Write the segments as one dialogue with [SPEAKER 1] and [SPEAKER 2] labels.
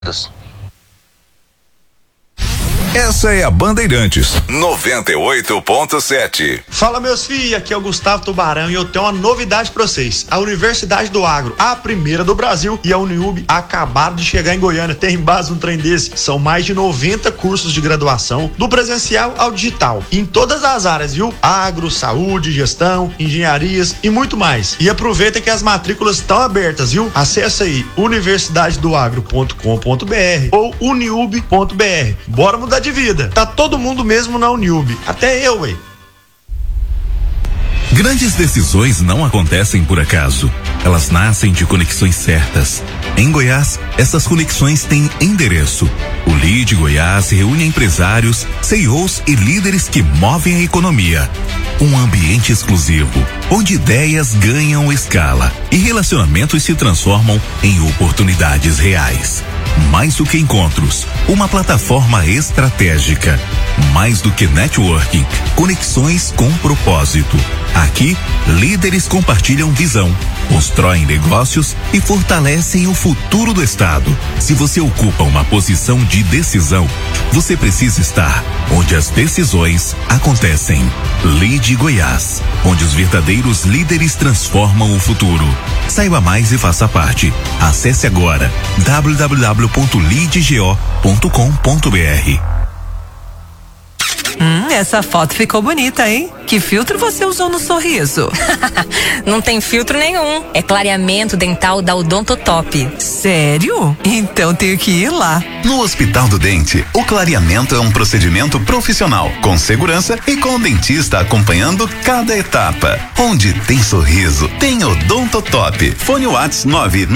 [SPEAKER 1] Essa é a Bandeirantes 98.7.
[SPEAKER 2] Fala, meus filhos, aqui é o Gustavo Tubarão e eu tenho uma novidade pra vocês. A Universidade do Agro, a primeira do Brasil, e a Uniub acabaram de chegar em Goiânia. Tem base um trem desse. São mais de 90 cursos de graduação, do presencial ao digital, em todas as áreas, viu? Agro, saúde, gestão, engenharias e muito mais. E aproveita que as matrículas estão abertas, viu? Acesse aí universidadedoagro.com.br ou uniub.br. Bora mudar de vida. Tá todo mundo mesmo na Uniub. Até eu, ué.
[SPEAKER 1] Grandes decisões não acontecem por acaso. Elas nascem de conexões certas. Em Goiás, essas conexões têm endereço. O Lead Goiás reúne empresários, CEOs e líderes que movem a economia. Um ambiente exclusivo, onde ideias ganham escala e relacionamentos se transformam em oportunidades reais. Mais do que encontros, uma plataforma estratégica. Mais do que networking, conexões com propósito. Aqui, líderes compartilham visão, constroem negócios e fortalecem o futuro do estado. Se você ocupa uma posição de decisão, você precisa estar onde as decisões acontecem. Lead Goiás, onde os verdadeiros líderes transformam o futuro. Saiba mais e faça parte. Acesse agora www.leadgo.com.br.
[SPEAKER 3] Essa foto ficou bonita, hein? Que filtro você usou no sorriso?
[SPEAKER 4] Não tem filtro nenhum. É clareamento dental da Odontotop.
[SPEAKER 3] Sério? Então tenho que ir lá.
[SPEAKER 5] No Hospital do Dente, o clareamento é um procedimento profissional, com segurança e com o dentista acompanhando cada etapa. Onde tem sorriso, tem Odontotop. Fone WhatsApp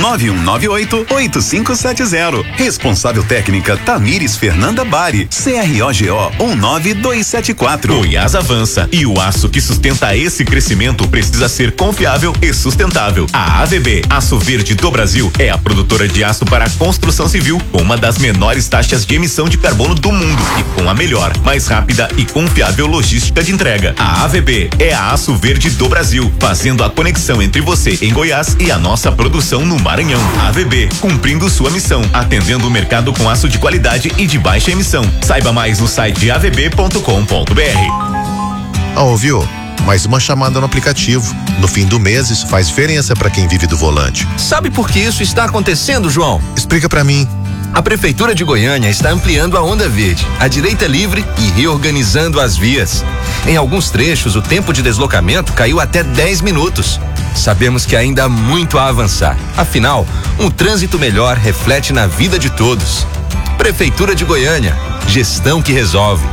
[SPEAKER 5] 99198-8570. Responsável técnica Tamires Fernanda Bari. CROGO 19274.
[SPEAKER 6] Goiás avança e o aço que sustenta esse crescimento precisa ser confiável e sustentável. A AVB, Aço Verde do Brasil, é a produtora de aço para a construção civil com uma das menores taxas de emissão de carbono do mundo e com a melhor, mais rápida e confiável logística de entrega. A AVB é a Aço Verde do Brasil, fazendo a conexão entre você em Goiás e a nossa produção no Maranhão. AVB, cumprindo sua missão, atendendo o mercado com aço de qualidade e de baixa emissão. Saiba mais no site avb.com.br.
[SPEAKER 7] Ouviu? Mais uma chamada no aplicativo. No fim do mês, isso faz diferença para quem vive do volante.
[SPEAKER 8] Sabe por que isso está acontecendo, João?
[SPEAKER 7] Explica para mim.
[SPEAKER 8] A Prefeitura de Goiânia está ampliando a Onda Verde, a direita livre e reorganizando as vias. Em alguns trechos, o tempo de deslocamento caiu até 10 minutos. Sabemos que ainda há muito a avançar. Afinal, um trânsito melhor reflete na vida de todos. Prefeitura de Goiânia, gestão que resolve.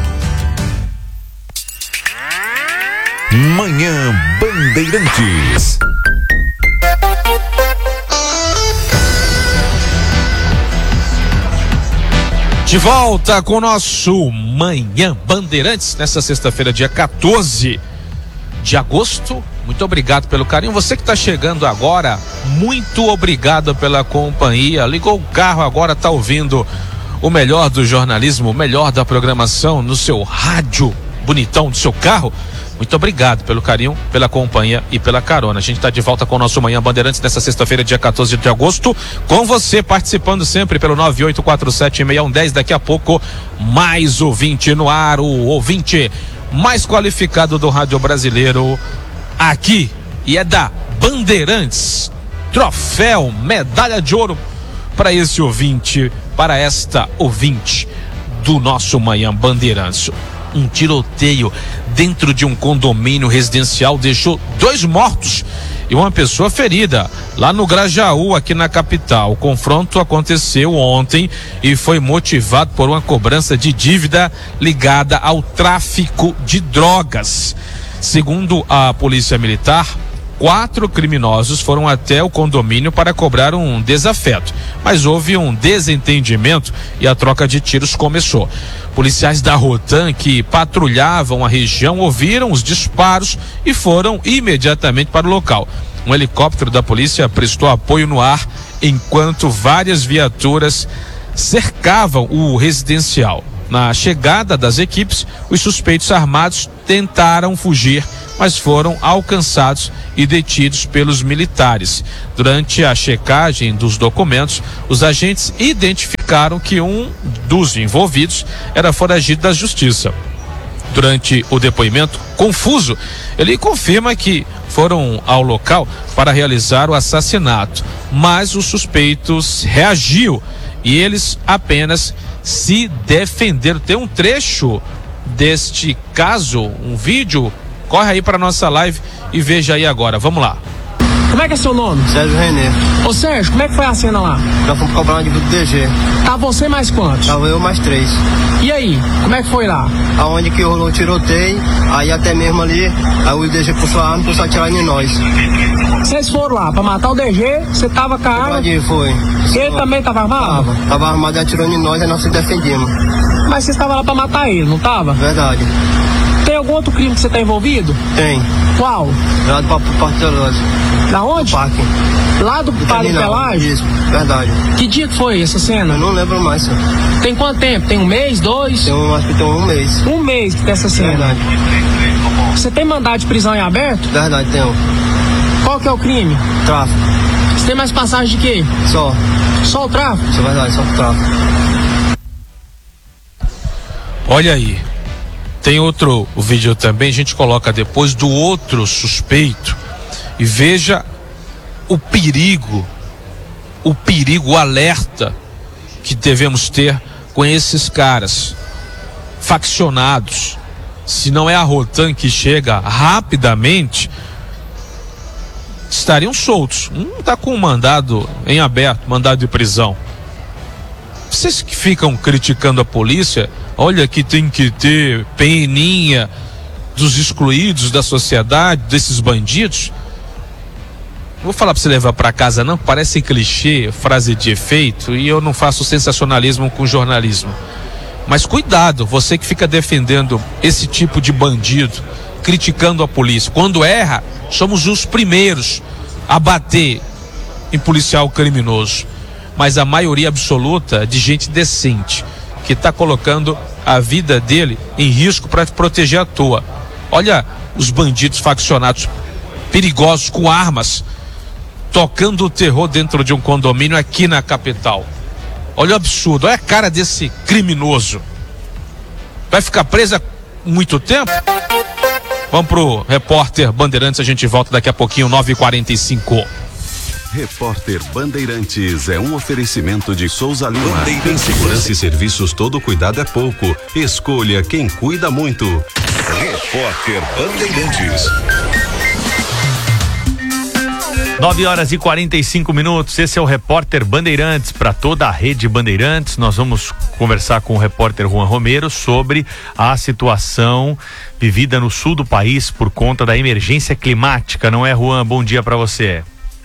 [SPEAKER 1] Manhã Bandeirantes.
[SPEAKER 9] De volta com o nosso Manhã Bandeirantes, nessa sexta-feira, dia 14 de agosto. Muito obrigado pelo carinho. Você que está chegando agora, muito obrigado pela companhia. Ligou o carro agora, está ouvindo o melhor do jornalismo, o melhor da programação no seu rádio bonitão do seu carro. Muito obrigado pelo carinho, pela companhia e pela carona. A gente está de volta com o nosso Manhã Bandeirantes nessa sexta-feira, dia 14 de agosto, com você participando sempre pelo 98476110. Daqui a pouco, mais ouvinte no ar, o ouvinte mais qualificado do rádio brasileiro aqui, e é da Bandeirantes. Troféu, medalha de ouro para esse ouvinte, para esta ouvinte do nosso Manhã Bandeirantes. Um tiroteio dentro de um condomínio residencial deixou 2 mortos e uma pessoa ferida lá no Grajaú, aqui na capital. O confronto aconteceu ontem e foi motivado por uma cobrança de dívida ligada ao tráfico de drogas. Segundo a Polícia Militar, 4 criminosos foram até o condomínio para cobrar um desafeto, mas houve um desentendimento e a troca de tiros começou. Policiais da Rotan que patrulhavam a região ouviram os disparos e foram imediatamente para o local. Um helicóptero da polícia prestou apoio no ar enquanto várias viaturas cercavam o residencial. Na chegada das equipes, os suspeitos armados tentaram fugir, mas foram alcançados e detidos pelos militares. Durante a checagem dos documentos, os agentes identificaram que um dos envolvidos era foragido da justiça. Durante o depoimento confuso, ele confirma que foram ao local para realizar o assassinato, mas os suspeitos reagiu e eles apenas se defenderam. Tem um trecho deste caso, um vídeo, corre aí para nossa live e veja aí agora. Vamos lá.
[SPEAKER 10] Como é que é seu nome?
[SPEAKER 11] Sérgio Renê.
[SPEAKER 10] Ô Sérgio, como é que foi a cena lá?
[SPEAKER 11] Nós fomos cobrar uma dívida do DG.
[SPEAKER 10] Tá você mais quantos?
[SPEAKER 11] Tava eu mais 3.
[SPEAKER 10] E aí, como é que foi lá?
[SPEAKER 11] Aonde que rolou o tiroteio, aí até mesmo ali, aí o DG puxou a arma e começou a atirar em nós.
[SPEAKER 10] Vocês foram lá pra matar o DG, você tava com a arma?
[SPEAKER 11] Foi.
[SPEAKER 10] Ele também tava armado?
[SPEAKER 11] Tava armado e atirou em nós, aí nós se defendemos.
[SPEAKER 10] Mas você estava lá pra matar ele, não tava?
[SPEAKER 11] Verdade.
[SPEAKER 10] Tem algum outro crime que você tá envolvido?
[SPEAKER 11] Tem.
[SPEAKER 10] Qual?
[SPEAKER 11] Lá do Parque Pelágio.
[SPEAKER 10] Da onde?
[SPEAKER 11] Do parque.
[SPEAKER 10] Lá do Parque Pelágio?
[SPEAKER 11] Isso, verdade.
[SPEAKER 10] Que dia que foi essa cena?
[SPEAKER 11] Eu não lembro mais, senhor.
[SPEAKER 10] Tem quanto tempo? Tem um mês, 2?
[SPEAKER 11] Acho que tem um mês.
[SPEAKER 10] Um mês que tem essa cena?
[SPEAKER 11] Verdade.
[SPEAKER 10] Você tem mandado de prisão em aberto?
[SPEAKER 11] Verdade, tenho.
[SPEAKER 10] Qual que é o crime?
[SPEAKER 11] Tráfico.
[SPEAKER 10] Você tem mais passagem de quê?
[SPEAKER 11] Só.
[SPEAKER 10] Só o tráfico?
[SPEAKER 11] Isso é verdade, só o tráfico.
[SPEAKER 9] Olha aí. Tem outro vídeo também, a gente coloca depois do outro suspeito e veja o perigo, o alerta que devemos ter com esses caras faccionados. Se não é a Rotan que chega rapidamente, estariam soltos. Um está com um mandado em aberto, mandado de prisão. Vocês que ficam criticando a polícia, olha que tem que ter peninha dos excluídos da sociedade, desses bandidos. Não vou falar para você levar para casa não, parece clichê, frase de efeito, e eu não faço sensacionalismo com jornalismo. Mas cuidado, você que fica defendendo esse tipo de bandido, criticando a polícia. Quando erra, somos os primeiros a bater em policial criminoso. Mas a maioria absoluta de gente decente, que está colocando a vida dele em risco para proteger à toa. Olha os bandidos faccionados, perigosos, com armas, tocando o terror dentro de um condomínio aqui na capital. Olha o absurdo, olha a cara desse criminoso. Vai ficar presa muito tempo? Vamos pro repórter Bandeirantes, a gente volta daqui a pouquinho, 9h45.
[SPEAKER 12] Repórter Bandeirantes é um oferecimento de Souza Lima. Em segurança e serviços, todo cuidado é pouco. Escolha quem cuida muito. Repórter Bandeirantes.
[SPEAKER 6] 9h45. Esse é o Repórter Bandeirantes para toda a rede Bandeirantes. Nós vamos conversar com o repórter Juan Romero sobre a situação vivida no sul do país por conta da emergência climática. Não é, Juan? Bom dia para você.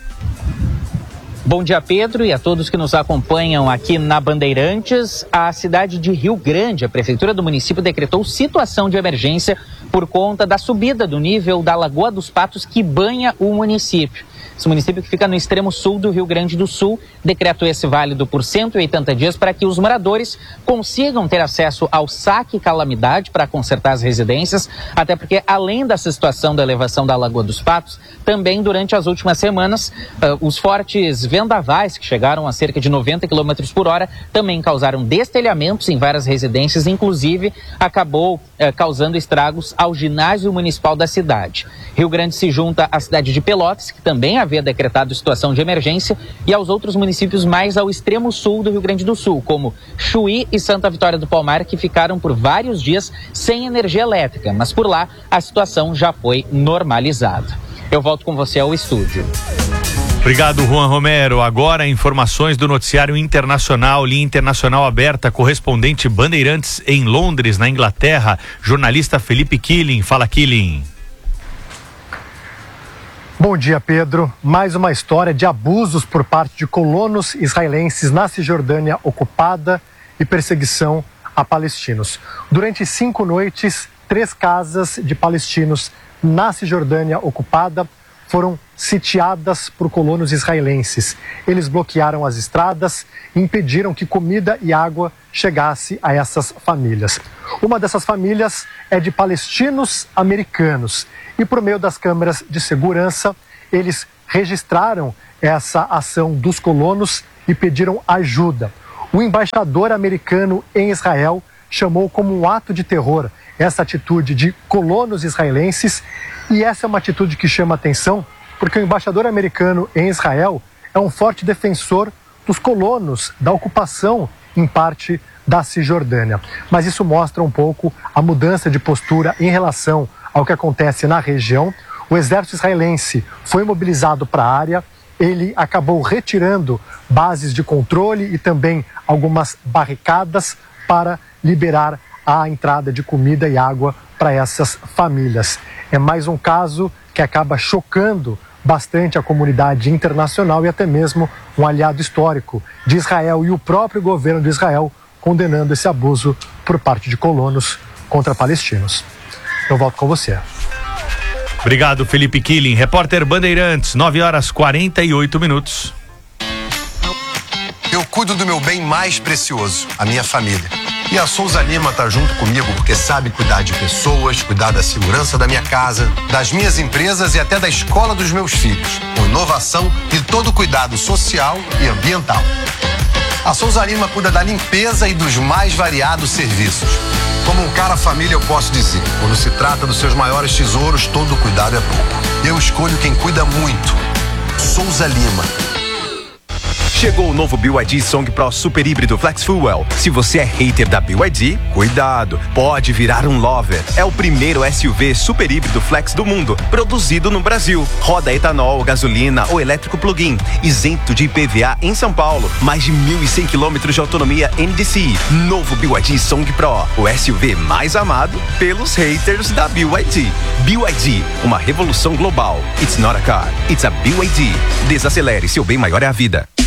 [SPEAKER 13] Bom dia, Pedro, e a todos que nos acompanham aqui na Bandeirantes. A cidade de Rio Grande, a prefeitura do município decretou situação de emergência por conta da subida do nível da Lagoa dos Patos que banha o município. Esse município que fica no extremo sul do Rio Grande do Sul, decreto esse válido por 180 dias para que os moradores consigam ter acesso ao saque calamidade para consertar as residências, até porque além dessa situação da elevação da Lagoa dos Patos, também durante as últimas semanas, os fortes vendavais que chegaram a cerca de 90 km por hora também causaram destelhamentos em várias residências, inclusive acabou causando estragos ao ginásio municipal da cidade. Rio Grande se junta à cidade de Pelotas, que também havia decretado situação de emergência, e aos outros municípios mais ao extremo sul do Rio Grande do Sul, como Chuí e Santa Vitória do Palmar, que ficaram por vários dias sem energia elétrica, mas por lá a situação já foi normalizada. Eu volto com você ao estúdio.
[SPEAKER 6] Obrigado, Juan Romero. Agora, informações do noticiário internacional, linha internacional aberta, correspondente Bandeirantes em Londres, na Inglaterra, jornalista Felipe Killing. Fala, Killing.
[SPEAKER 14] Bom dia, Pedro. Mais uma história de abusos por parte de colonos israelenses na Cisjordânia ocupada e perseguição a palestinos. Durante 5 noites, 3 casas de palestinos na Cisjordânia ocupada foram sitiadas por colonos israelenses. Eles bloquearam as estradas e impediram que comida e água chegasse a essas famílias. Uma dessas famílias é de palestinos americanos e, por meio das câmeras de segurança, eles registraram essa ação dos colonos e pediram ajuda. O embaixador americano em Israel chamou como um ato de terror essa atitude de colonos israelenses, e essa é uma atitude que chama atenção porque o embaixador americano em Israel é um forte defensor dos colonos, da ocupação em parte da Cisjordânia. Mas isso mostra um pouco a mudança de postura em relação ao que acontece na região. O exército israelense foi mobilizado para a área, ele acabou retirando bases de controle e também algumas barricadas para liberar a entrada de comida e água para essas famílias. É mais um caso que acaba chocando bastante a comunidade internacional e até mesmo um aliado histórico de Israel e o próprio governo de Israel condenando esse abuso por parte de colonos contra palestinos. Eu volto com você.
[SPEAKER 15] Obrigado, Felipe Killing, repórter Bandeirantes, 9h48.
[SPEAKER 16] Eu cuido do meu bem mais precioso, a minha família. E a Souza Lima tá junto comigo porque sabe cuidar de pessoas, cuidar da segurança da minha casa, das minhas empresas e até da escola dos meus filhos, com inovação e todo cuidado social e ambiental. A Souza Lima cuida da limpeza e dos mais variados serviços. Como um cara família, eu posso dizer, quando se trata dos seus maiores tesouros, todo cuidado é pouco. Eu escolho quem cuida muito. Souza Lima.
[SPEAKER 17] Chegou o novo BYD Song Pro Super Híbrido Flex Fuel. Se você é hater da BYD, cuidado, pode virar um lover. É o primeiro SUV super híbrido flex do mundo, produzido no Brasil. Roda etanol, gasolina ou elétrico plug-in, isento de IPVA em São Paulo. Mais de 1.100 km de autonomia NDCi. Novo BYD Song Pro, o SUV mais amado pelos haters da BYD. BYD, uma revolução global. It's not a car, it's a BYD. Desacelere, seu bem maior é a vida.